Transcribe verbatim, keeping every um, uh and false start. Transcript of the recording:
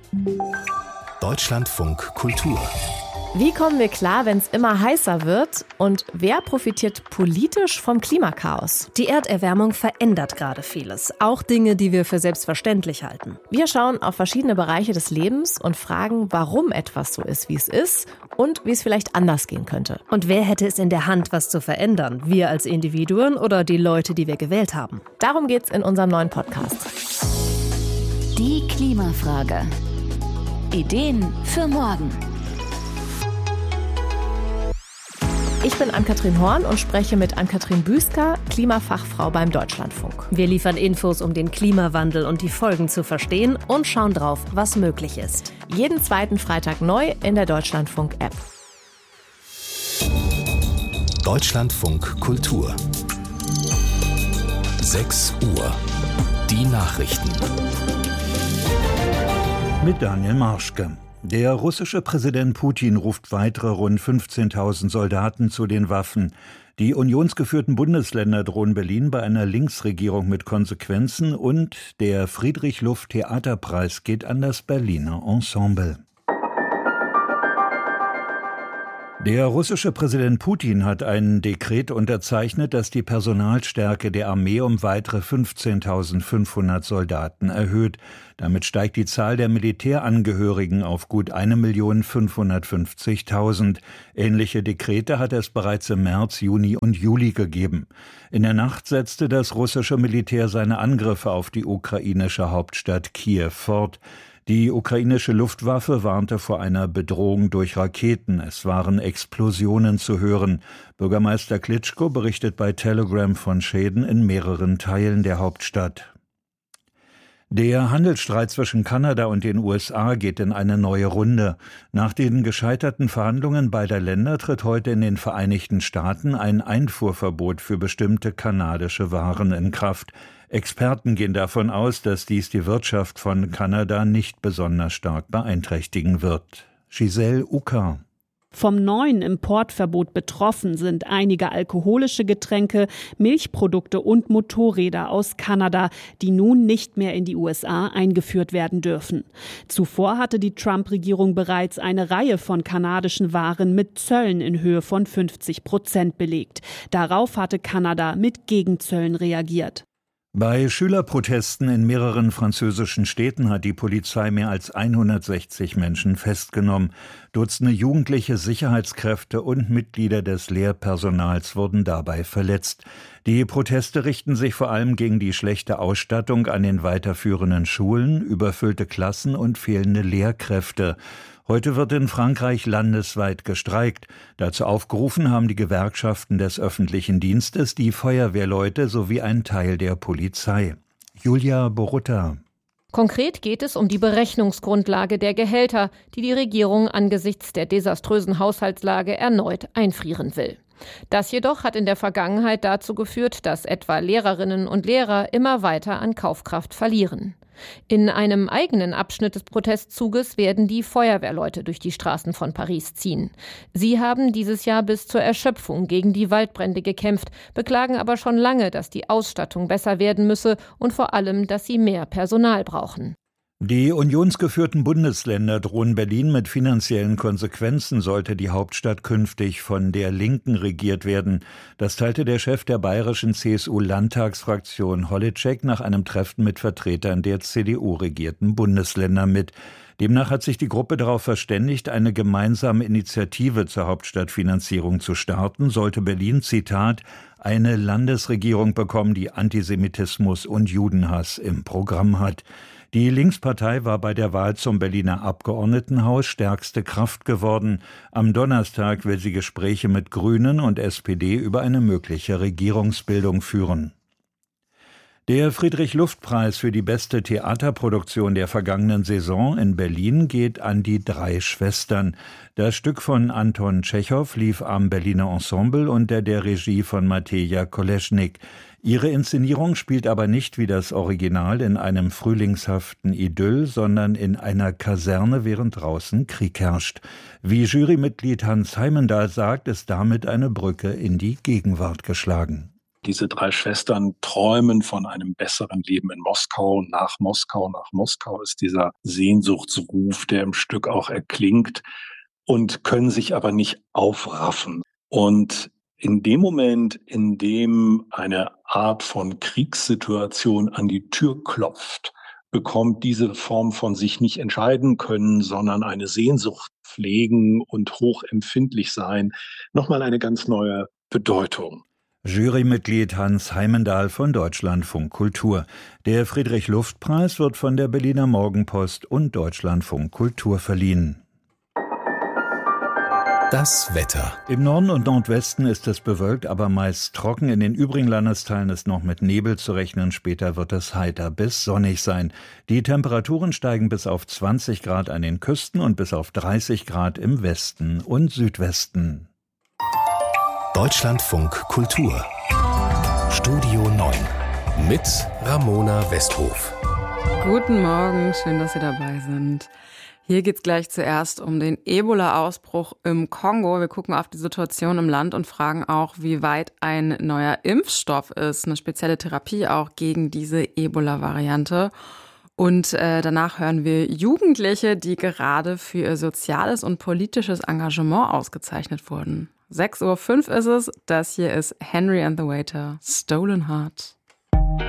Deutschlandfunk Kultur. Wie kommen wir klar, wenn es immer heißer wird? Und wer profitiert politisch vom Klimakaos? Die Erderwärmung verändert gerade vieles. Auch Dinge, die wir für selbstverständlich halten. Wir schauen auf verschiedene Bereiche des Lebens und fragen, warum etwas so ist, wie es ist und wie es vielleicht anders gehen könnte. Und wer hätte es in der Hand, was zu verändern? Wir als Individuen oder die Leute, die wir gewählt haben? Darum geht's in unserem neuen Podcast. Die Klimafrage. Ideen für morgen. Ich bin Ann-Kathrin Horn und spreche mit Ann-Kathrin Büsker, Klimafachfrau beim Deutschlandfunk. Wir liefern Infos, um den Klimawandel und die Folgen zu verstehen und schauen drauf, was möglich ist. Jeden zweiten Freitag neu in der Deutschlandfunk-App. Deutschlandfunk Kultur. sechs Uhr. Die Nachrichten. Mit Daniel Marschke. Der russische Präsident Putin ruft weitere rund fünfzehntausend Soldaten zu den Waffen. Die unionsgeführten Bundesländer drohen Berlin bei einer Linksregierung mit Konsequenzen und der Friedrich-Luft-Theaterpreis geht an das Berliner Ensemble. Der russische Präsident Putin hat ein Dekret unterzeichnet, das die Personalstärke der Armee um weitere fünfzehntausendfünfhundert Soldaten erhöht. Damit steigt die Zahl der Militärangehörigen auf gut eine Million fünfhundertfünfzigtausend. Ähnliche Dekrete hat es bereits im März, Juni und Juli gegeben. In der Nacht setzte das russische Militär seine Angriffe auf die ukrainische Hauptstadt Kiew fort. Die ukrainische Luftwaffe warnte vor einer Bedrohung durch Raketen. Es waren Explosionen zu hören. Bürgermeister Klitschko berichtet bei Telegram von Schäden in mehreren Teilen der Hauptstadt. Der Handelsstreit zwischen Kanada und den U S A geht in eine neue Runde. Nach den gescheiterten Verhandlungen beider Länder tritt heute in den Vereinigten Staaten ein Einfuhrverbot für bestimmte kanadische Waren in Kraft. Experten gehen davon aus, dass dies die Wirtschaft von Kanada nicht besonders stark beeinträchtigen wird. Giselle Ucker. Vom neuen Importverbot betroffen sind einige alkoholische Getränke, Milchprodukte und Motorräder aus Kanada, die nun nicht mehr in die U S A eingeführt werden dürfen. Zuvor hatte die Trump-Regierung bereits eine Reihe von kanadischen Waren mit Zöllen in Höhe von fünfzig Prozent belegt. Darauf hatte Kanada mit Gegenzöllen reagiert. Bei Schülerprotesten in mehreren französischen Städten hat die Polizei mehr als hundertsechzig Menschen festgenommen. Dutzende jugendliche Sicherheitskräfte und Mitglieder des Lehrpersonals wurden dabei verletzt. Die Proteste richten sich vor allem gegen die schlechte Ausstattung an den weiterführenden Schulen, überfüllte Klassen und fehlende Lehrkräfte. Heute wird in Frankreich landesweit gestreikt. Dazu aufgerufen haben die Gewerkschaften des öffentlichen Dienstes, die Feuerwehrleute sowie ein Teil der Polizei. Julia Borutta. Konkret geht es um die Berechnungsgrundlage der Gehälter, die die Regierung angesichts der desaströsen Haushaltslage erneut einfrieren will. Das jedoch hat in der Vergangenheit dazu geführt, dass etwa Lehrerinnen und Lehrer immer weiter an Kaufkraft verlieren. In einem eigenen Abschnitt des Protestzuges werden die Feuerwehrleute durch die Straßen von Paris ziehen. Sie haben dieses Jahr bis zur Erschöpfung gegen die Waldbrände gekämpft, beklagen aber schon lange, dass die Ausstattung besser werden müsse und vor allem, dass sie mehr Personal brauchen. Die unionsgeführten Bundesländer drohen Berlin mit finanziellen Konsequenzen, sollte die Hauptstadt künftig von der Linken regiert werden. Das teilte der Chef der bayerischen C S U-Landtagsfraktion Holitschek nach einem Treffen mit Vertretern der C D U-regierten Bundesländer mit. Demnach hat sich die Gruppe darauf verständigt, eine gemeinsame Initiative zur Hauptstadtfinanzierung zu starten, sollte Berlin, Zitat, eine Landesregierung bekommen, die Antisemitismus und Judenhass im Programm hat. Die Linkspartei war bei der Wahl zum Berliner Abgeordnetenhaus stärkste Kraft geworden. Am Donnerstag will sie Gespräche mit Grünen und S P D über eine mögliche Regierungsbildung führen. Der Friedrich-Luft-Preis für die beste Theaterproduktion der vergangenen Saison in Berlin geht an die Drei Schwestern. Das Stück von Anton Tschechow lief am Berliner Ensemble unter der Regie von Mateja Koleschnik. Ihre Inszenierung spielt aber nicht wie das Original in einem frühlingshaften Idyll, sondern in einer Kaserne, während draußen Krieg herrscht. Wie Jurymitglied Hans Heimendahl sagt, ist damit eine Brücke in die Gegenwart geschlagen. Diese drei Schwestern träumen von einem besseren Leben in Moskau. Nach Moskau, nach Moskau ist dieser Sehnsuchtsruf, der im Stück auch erklingt, und können sich aber nicht aufraffen. Und in dem Moment, in dem eine Art von Kriegssituation an die Tür klopft, bekommt diese Form von sich nicht entscheiden können, sondern eine Sehnsucht pflegen und hochempfindlich sein, nochmal eine ganz neue Bedeutung. Jurymitglied Hans Heimendahl von Deutschlandfunk Kultur. Der Friedrich-Luft-Preis wird von der Berliner Morgenpost und Deutschlandfunk Kultur verliehen. Das Wetter. Im Norden und Nordwesten ist es bewölkt, aber meist trocken. In den übrigen Landesteilen ist noch mit Nebel zu rechnen. Später wird es heiter bis sonnig sein. Die Temperaturen steigen bis auf zwanzig Grad an den Küsten und bis auf dreißig Grad im Westen und Südwesten. Deutschlandfunk Kultur. Studio neun mit Ramona Westhof. Guten Morgen, schön, dass Sie dabei sind. Hier geht es gleich zuerst um den Ebola-Ausbruch im Kongo. Wir gucken auf die Situation im Land und fragen auch, wie weit ein neuer Impfstoff ist, eine spezielle Therapie auch gegen diese Ebola-Variante. Und äh, danach hören wir Jugendliche, die gerade für ihr soziales und politisches Engagement ausgezeichnet wurden. sechs Uhr fünf ist es. Das hier ist Henry and the Waiter, Stolen Heart.